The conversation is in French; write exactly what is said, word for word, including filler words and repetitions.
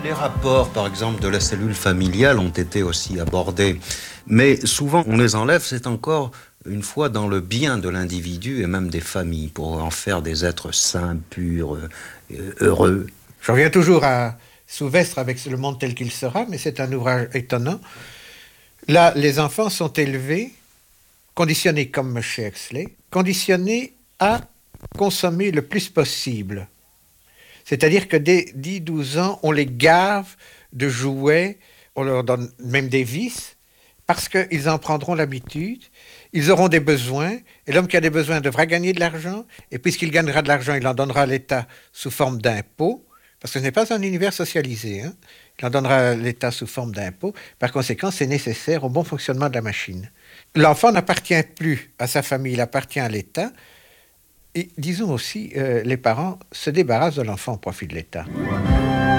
Les rapports, par exemple, de la cellule familiale ont été aussi abordés. Mais souvent, on les enlève, c'est encore une fois dans le bien de l'individu et même des familles, pour en faire des êtres sains, purs, euh, heureux. Je reviens toujours à Souvestre avec Le monde tel qu'il sera, mais c'est un ouvrage étonnant. Là, les enfants sont élevés, conditionnés comme chez Huxley, conditionnés à consommer le plus possible. C'est-à-dire que dès dix douze ans, on les gave de jouets, on leur donne même des vices, parce qu'ils en prendront l'habitude, ils auront des besoins, et l'homme qui a des besoins devra gagner de l'argent, et puisqu'il gagnera de l'argent, il en donnera à l'État sous forme d'impôts, parce que ce n'est pas un univers socialisé, hein. Il en donnera à l'État sous forme d'impôts, par conséquent, c'est nécessaire au bon fonctionnement de la machine. L'enfant n'appartient plus à sa famille, il appartient à l'État, et disons aussi, euh, les parents se débarrassent de l'enfant au profit de l'État.